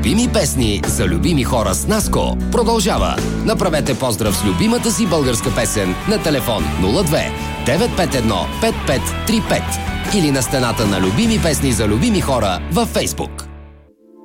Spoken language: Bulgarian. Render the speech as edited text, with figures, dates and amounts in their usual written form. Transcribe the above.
Любими песни за любими хора с Наско продължава. Направете поздрав с любимата си българска песен на телефон 02 951 5535 или на стената на Любими песни за любими хора във Фейсбук.